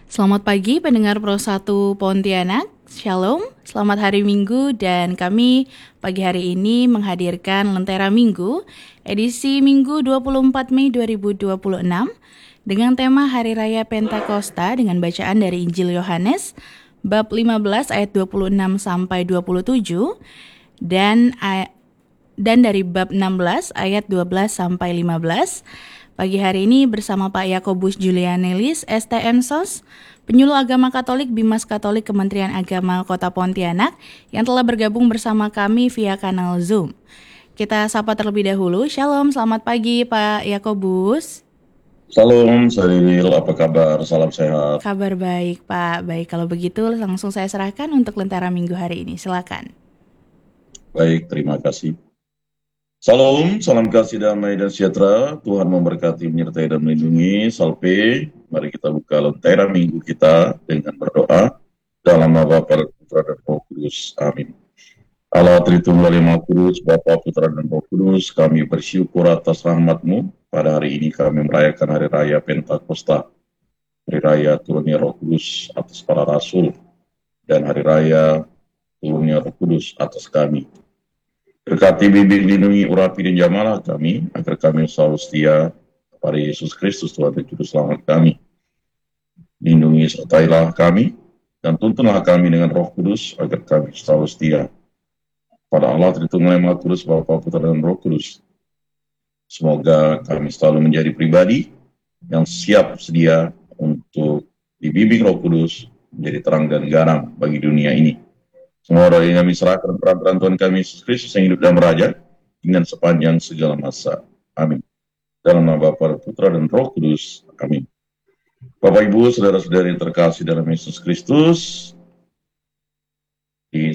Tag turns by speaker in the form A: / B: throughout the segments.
A: Selamat pagi pendengar Pro 1 Pontianak, Shalom, selamat hari Minggu dan kami pagi hari ini menghadirkan Lentera Minggu edisi Minggu 24 Mei 2026 dengan tema Hari Raya Pentakosta dengan bacaan dari Injil Yohanes bab 15 ayat 26 sampai 27 dan dari bab 16 ayat 12 sampai 15. Pagi hari ini bersama Pak Yakobus Julianelis, STM SOS, penyuluh agama Katolik Bimas Katolik Kementerian Agama Kota Pontianak yang telah bergabung bersama kami via kanal Zoom. Kita sapa terlebih dahulu. Shalom, selamat pagi Pak Yakobus.
B: Salam, Saril, apa kabar? Salam sehat.
A: Kabar baik Pak. Baik, kalau begitu langsung saya serahkan untuk Lentera Minggu hari ini. Silakan.
B: Baik, terima kasih. Salam kasih damai dan sejahtera. Tuhan memberkati, menyertai dan melindungi. Salve, mari kita buka Lentera Minggu kita dengan berdoa dalam nama Bapa dan Putra dan Roh Kudus. Amin. Allah Tritunggal Yang Maha Kudus, Bapa, Putra dan Roh Kudus, kami bersyukur atas rahmat-Mu. Pada hari ini kami merayakan Hari Raya Pentakosta, Hari Raya turunnya Roh Kudus atas para rasul, dan Hari Raya turunnya Roh Kudus atas kami. Berkati, bimbing, lindungi, urapi, dan jamalah kami, agar kami selalu setia kepada Yesus Kristus, Tuhan dan Juru Selamat kami. Lindungi, sertailah kami, dan tuntunlah kami dengan Roh Kudus, agar kami selalu setia pada Allah Tritunggal Yang Maha Kudus, Bapa, Putra, dan Roh Kudus. Semoga kami selalu menjadi pribadi yang siap sedia untuk dibimbing Roh Kudus, menjadi terang dan garam bagi dunia ini. Semua doa yang kami serahkan peran Tuhan kami Yesus Kristus yang hidup dan beraja dengan sepanjang segala masa. Amin. Dalam nama Bapa, Putra, dan Roh Kudus. Amin. Bapak, Ibu, saudara-saudari yang terkasih dalam Yesus Kristus, di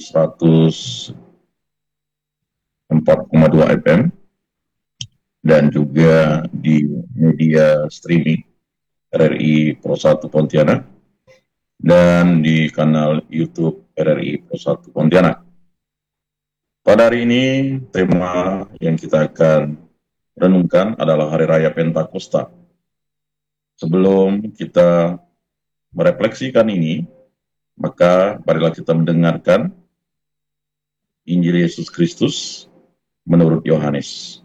B: 104,2 FM dan juga di media streaming RRI Pro 1 Pontianak dan di kanal YouTube RRI Pro 1 Pontianak. Pada hari ini, tema yang kita akan renungkan adalah Hari Raya Pentakosta. Sebelum kita merefleksikan ini, maka marilah kita mendengarkan Injil Yesus Kristus menurut Yohanes.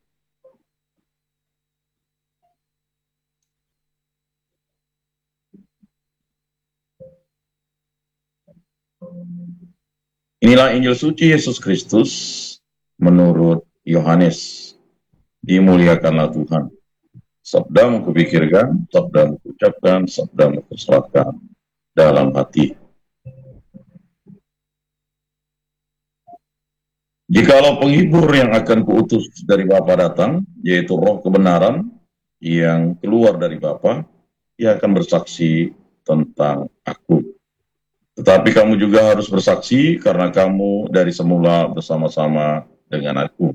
B: Inilah Injil suci Yesus Kristus menurut Yohanes. Dimuliakanlah Tuhan. Sabdamu kupikirkan, sabdamu kuucapkan, sabdamu kuserahkan dalam hati. Jikalau penghibur yang akan kuutus dari Bapa datang, yaitu Roh kebenaran yang keluar dari Bapa, ia akan bersaksi tentang aku. Tetapi kamu juga harus bersaksi karena kamu dari semula bersama-sama dengan aku.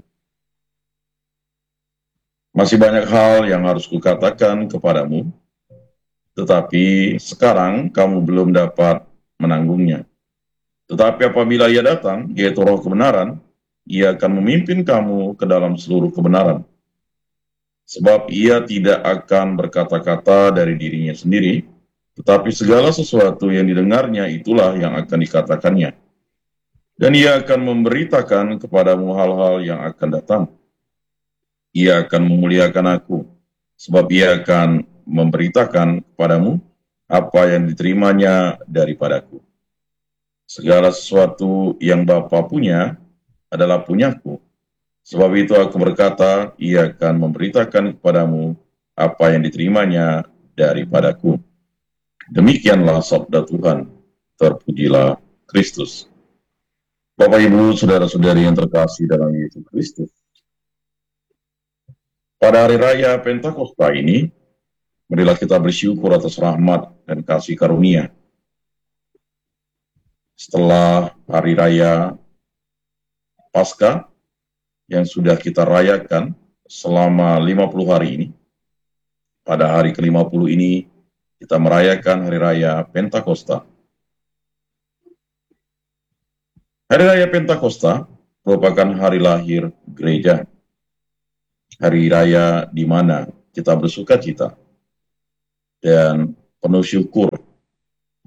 B: Masih banyak hal yang harus kukatakan kepadamu, tetapi sekarang kamu belum dapat menanggungnya. Tetapi apabila ia datang, yaitu Roh kebenaran, ia akan memimpin kamu ke dalam seluruh kebenaran. Sebab ia tidak akan berkata-kata dari dirinya sendiri, tetapi segala sesuatu yang didengarnya itulah yang akan dikatakannya. Dan ia akan memberitakan kepadamu hal-hal yang akan datang. Ia akan memuliakan aku, sebab ia akan memberitakan kepadamu apa yang diterimanya daripadaku. Segala sesuatu yang Bapa punya adalah punyaku. Sebab itu aku berkata, ia akan memberitakan kepadamu apa yang diterimanya daripadaku. Demikianlah sabda Tuhan. Terpujilah Kristus. Bapak, Ibu, saudara-saudari yang terkasih dalam Yesus Kristus. Pada hari raya Pentakosta ini, marilah kita bersyukur atas rahmat dan kasih karunia. Setelah hari raya Paskah yang sudah kita rayakan selama 50 hari ini, pada hari ke-50 ini kita merayakan hari raya Pentakosta. Hari raya Pentakosta merupakan hari lahir gereja. Hari raya di mana kita bersuka cita dan penuh syukur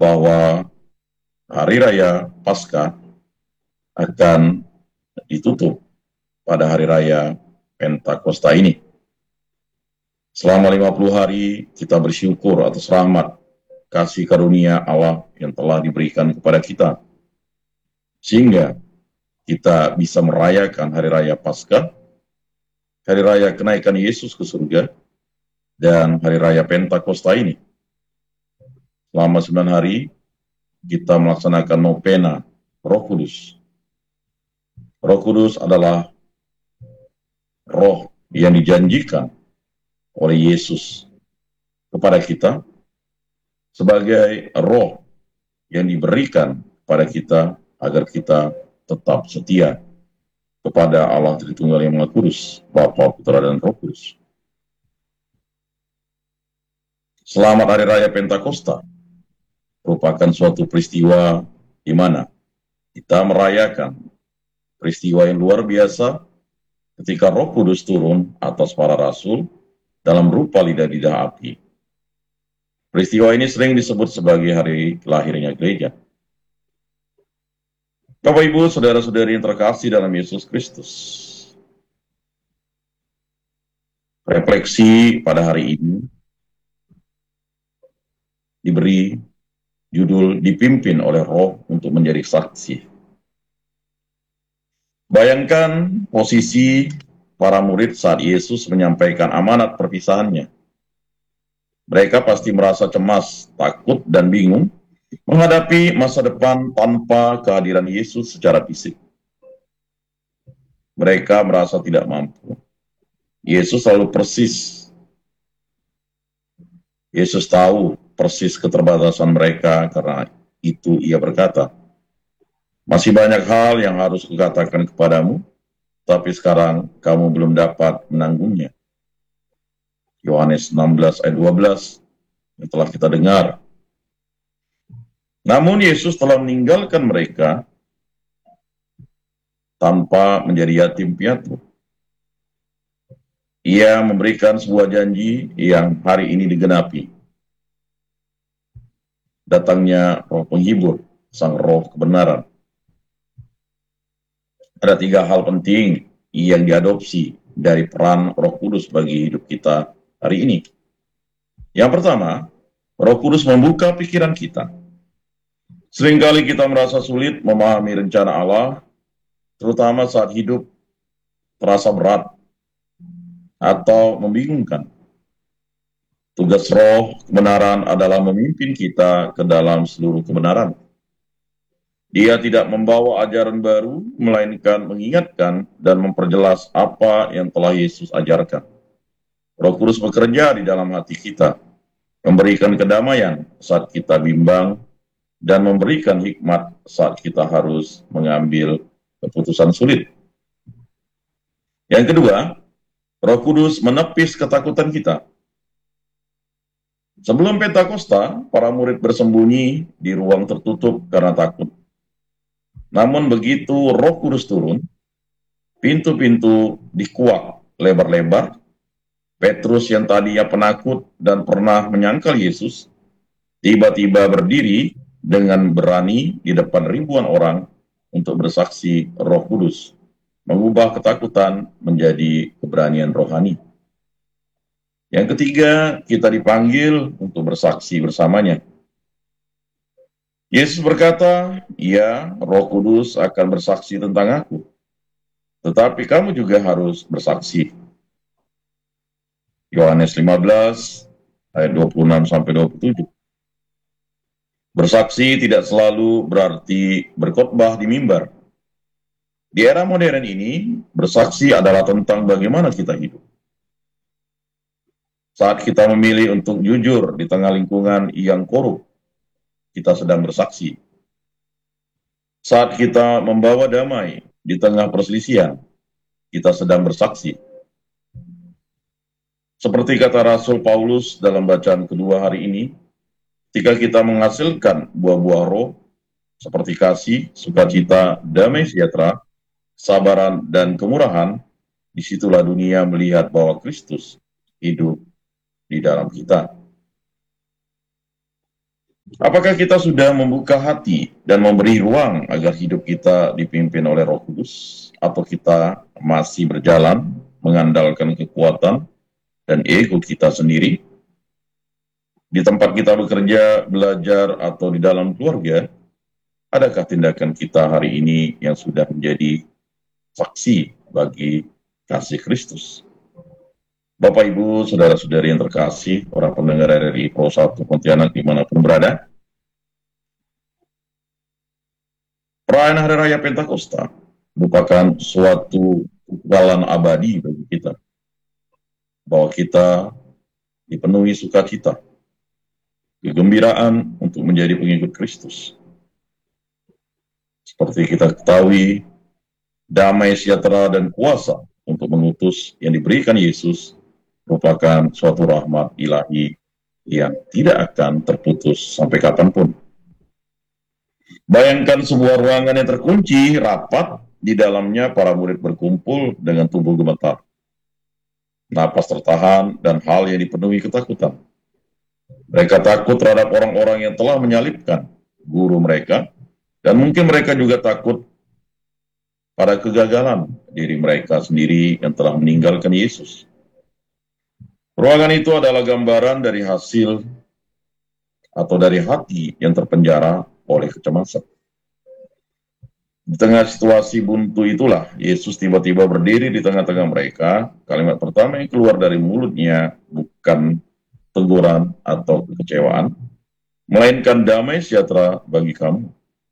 B: bahwa Hari Raya Paskah akan ditutup pada Hari Raya Pentakosta ini. Selama 50 hari kita bersyukur atas rahmat, kasih karunia Allah yang telah diberikan kepada kita. Sehingga kita bisa merayakan Hari Raya Paskah, Hari Raya kenaikan Yesus ke surga, dan Hari Raya Pentakosta ini. Selama 9 hari kita melaksanakan novena Roh Kudus. Roh Kudus adalah roh yang dijanjikan oleh Yesus kepada kita sebagai roh yang diberikan kepada kita agar kita tetap setia kepada Allah Tritunggal yang Maha Kudus, Bapa, Putra, dan Roh Kudus. Selamat Hari Raya Pentakosta merupakan suatu peristiwa di mana kita merayakan peristiwa yang luar biasa ketika Roh Kudus turun atas para rasul dalam rupa lidah-lidah api. Peristiwa ini sering disebut sebagai hari lahirnya gereja. Bapak, Ibu, saudara-saudari yang terkasih dalam Yesus Kristus, refleksi pada hari ini diberi judul dipimpin oleh Roh untuk menjadi saksi. Bayangkan posisi para murid saat Yesus menyampaikan amanat perpisahannya. Mereka pasti merasa cemas, takut, dan bingung menghadapi masa depan tanpa kehadiran Yesus secara fisik. Mereka merasa tidak mampu. Yesus selalu persis. Yesus tahu persis keterbatasan mereka, karena itu ia berkata, "Masih banyak hal yang harus kukatakan kepadamu, tapi sekarang kamu belum dapat menanggungnya." Yohanes 16 ayat 12 yang telah kita dengar. Namun Yesus telah meninggalkan mereka tanpa menjadi yatim piatu. Ia memberikan sebuah janji yang hari ini digenapi. Datangnya Roh Penghibur, Sang Roh kebenaran. Ada 3 hal penting yang diadopsi dari peran Roh Kudus bagi hidup kita hari ini. Yang pertama, Roh Kudus membuka pikiran kita. Seringkali kita merasa sulit memahami rencana Allah, terutama saat hidup terasa berat atau membingungkan. Tugas Roh kebenaran adalah memimpin kita ke dalam seluruh kebenaran. Dia tidak membawa ajaran baru, melainkan mengingatkan dan memperjelas apa yang telah Yesus ajarkan. Roh Kudus bekerja di dalam hati kita, memberikan kedamaian saat kita bimbang, dan memberikan hikmat saat kita harus mengambil keputusan sulit. Yang kedua, Roh Kudus menepis ketakutan kita. Sebelum Pentakosta, para murid bersembunyi di ruang tertutup karena takut. Namun begitu Roh Kudus turun, pintu-pintu dikuak lebar-lebar. Petrus yang tadinya penakut dan pernah menyangkal Yesus, tiba-tiba berdiri dengan berani di depan ribuan orang untuk bersaksi Roh Kudus, mengubah ketakutan menjadi keberanian rohani. Yang ketiga, kita dipanggil untuk bersaksi bersamanya. Yesus berkata, "Ya, Roh Kudus akan bersaksi tentang aku, tetapi kamu juga harus bersaksi." Yohanes 15 ayat 26-27. Bersaksi tidak selalu berarti berkhotbah di mimbar. Di era modern ini, bersaksi adalah tentang bagaimana kita hidup. Saat kita memilih untuk jujur di tengah lingkungan yang korup, kita sedang bersaksi. Saat kita membawa damai di tengah perselisihan, kita sedang bersaksi. Seperti kata Rasul Paulus dalam bacaan kedua hari ini, ketika kita menghasilkan buah-buah roh, seperti kasih, sukacita, damai sejahtera, kesabaran, dan kemurahan, disitulah dunia melihat bahwa Kristus hidup di dalam kita. Apakah kita sudah membuka hati dan memberi ruang agar hidup kita dipimpin oleh Roh Kudus, atau kita masih berjalan mengandalkan kekuatan dan ego kita sendiri? Di tempat kita bekerja, belajar, atau di dalam keluarga, adakah tindakan kita hari ini yang sudah menjadi saksi bagi kasih Kristus? Bapak, Ibu, Saudara-saudari yang terkasih, para pendengar RRI Pro 1 Pontianak dimanapun berada, perayaan Hari Raya Pentakosta merupakan suatu kekekalan abadi bagi kita, bahwa kita dipenuhi sukacita, kegembiraan untuk menjadi pengikut Kristus. Seperti kita ketahui, damai sejahtera dan kuasa untuk mengutus yang diberikan Yesus merupakan suatu rahmat ilahi yang tidak akan terputus sampai kapanpun. Bayangkan sebuah ruangan yang terkunci, rapat, di dalamnya para murid berkumpul dengan tubuh gemetar, napas tertahan, dan hal yang dipenuhi ketakutan. Mereka takut terhadap orang-orang yang telah menyalibkan guru mereka, dan mungkin mereka juga takut pada kegagalan diri mereka sendiri yang telah meninggalkan Yesus. Ruangan itu adalah gambaran dari hasil atau dari hati yang terpenjara oleh kecemasan. Di tengah situasi buntu itulah, Yesus tiba-tiba berdiri di tengah-tengah mereka. Kalimat pertama yang keluar dari mulutnya bukan teguran atau kekecewaan, melainkan damai sejahtera bagi kamu.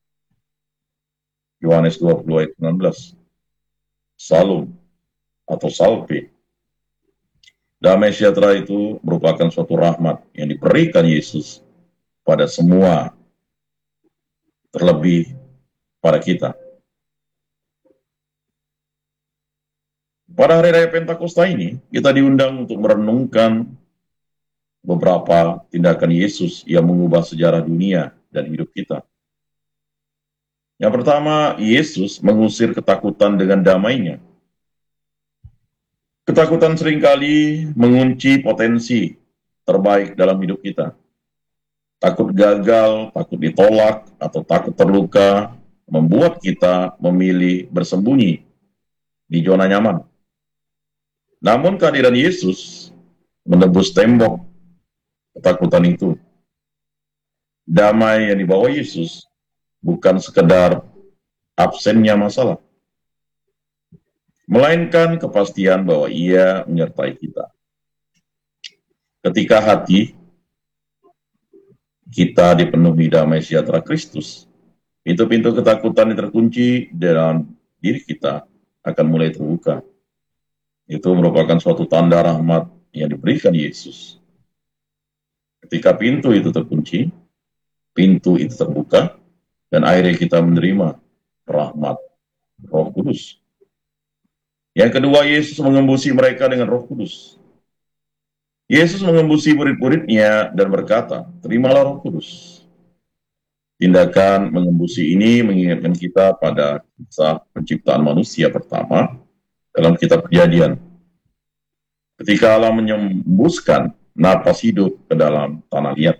B: Yohanes 20 ayat 16. Salum atau salpe. Damai sejahtera itu merupakan suatu rahmat yang diberikan Yesus pada semua, terlebih pada kita. Pada Hari Raya Pentakosta ini, kita diundang untuk merenungkan beberapa tindakan Yesus yang mengubah sejarah dunia dan hidup kita. Yang pertama, Yesus mengusir ketakutan dengan damainya. Ketakutan seringkali mengunci potensi terbaik dalam hidup kita. Takut gagal, takut ditolak, atau takut terluka membuat kita memilih bersembunyi di zona nyaman. Namun kehadiran Yesus menembus tembok ketakutan itu. Damai yang dibawa Yesus bukan sekedar absennya masalah, melainkan kepastian bahwa Ia menyertai kita. Ketika hati kita dipenuhi damai sejahtera Kristus, pintu-pintu ketakutan yang terkunci dalam diri kita akan mulai terbuka. Itu merupakan suatu tanda rahmat yang diberikan Yesus. Ketika pintu itu terkunci, pintu itu terbuka, dan akhirnya kita menerima rahmat Roh Kudus. Yang kedua, Yesus mengembusi mereka dengan Roh Kudus. Yesus mengembusi murid-muridnya dan berkata, terimalah Roh Kudus. Tindakan mengembusi ini mengingatkan kita pada kisah penciptaan manusia pertama dalam kitab Kejadian. Ketika Allah menyembuskan napas hidup ke dalam tanah liat.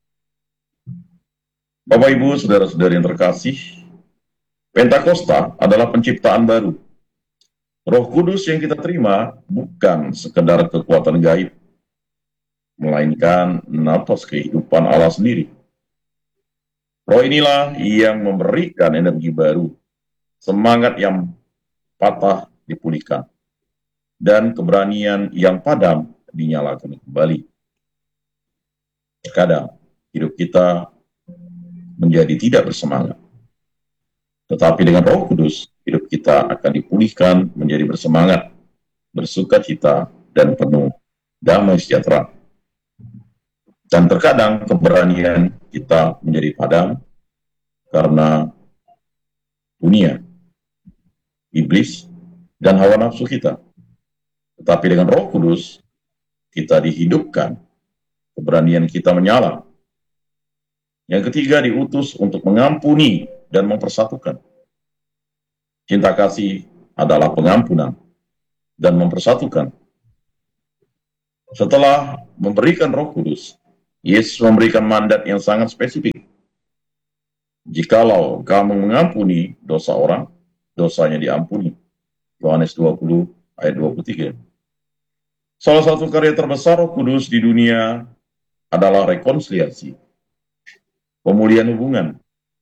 B: Bapak, Ibu, Saudara-saudari yang terkasih, Pentakosta adalah penciptaan baru. Roh Kudus yang kita terima bukan sekedar kekuatan gaib, melainkan napas kehidupan Allah sendiri. Roh inilah yang memberikan energi baru, semangat yang patah dipulihkan, dan keberanian yang padam dinyalakan kembali. Terkadang hidup kita menjadi tidak bersemangat. Tetapi dengan Roh Kudus, hidup kita akan dipulihkan menjadi bersemangat, bersukacita, dan penuh damai sejahtera. Dan terkadang keberanian kita menjadi padam karena dunia, iblis, dan hawa nafsu kita. Tetapi dengan Roh Kudus, kita dihidupkan, keberanian kita menyala. Yang ketiga, diutus untuk mengampuni dan mempersatukan. Cinta kasih adalah pengampunan dan mempersatukan. Setelah memberikan Roh Kudus, Yesus memberikan mandat yang sangat spesifik. Jikalau kamu mengampuni dosa orang, dosanya diampuni. Yohanes 20 ayat 23. Salah satu karya terbesar Roh Kudus di dunia adalah rekonsiliasi, pemulihan hubungan.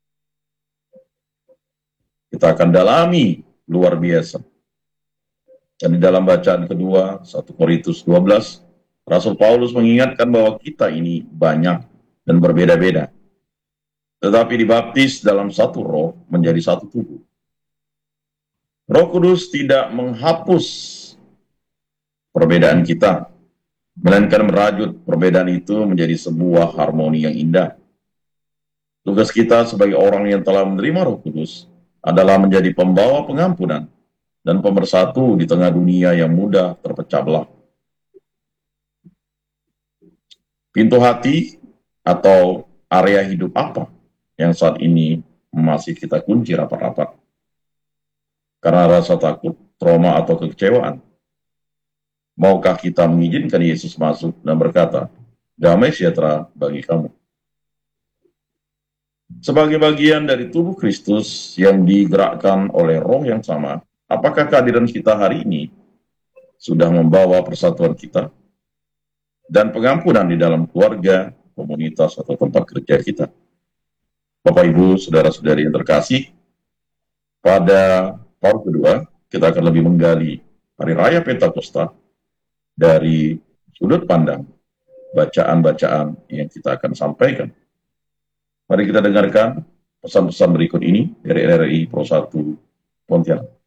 B: Kita akan dalami luar biasa. Dan di dalam bacaan kedua, 1 Korintus 12, Rasul Paulus mengingatkan bahwa kita ini banyak dan berbeda-beda, tetapi dibaptis dalam satu roh menjadi satu tubuh. Roh Kudus tidak menghapus perbedaan kita, melainkan merajut perbedaan itu menjadi sebuah harmoni yang indah. Tugas kita sebagai orang yang telah menerima Roh Kudus adalah menjadi pembawa pengampunan dan pemersatu di tengah dunia yang mudah terpecah belah. Pintu hati atau area hidup apa yang saat ini masih kita kunci rapat-rapat? Karena rasa takut, trauma, atau kekecewaan. Maukah kita mengizinkan Yesus masuk dan berkata, damai sejahtera bagi kamu? Sebagai bagian dari tubuh Kristus yang digerakkan oleh roh yang sama, apakah kehadiran kita hari ini sudah membawa persatuan kita dan pengampunan di dalam keluarga, komunitas, atau tempat kerja kita? Bapak, Ibu, Saudara-saudari yang terkasih, pada part kedua, kita akan lebih menggali Hari Raya Pentakosta dari sudut pandang bacaan-bacaan yang kita akan sampaikan. Mari kita dengarkan pesan-pesan berikut ini dari RRI Pro 1 Pontianak.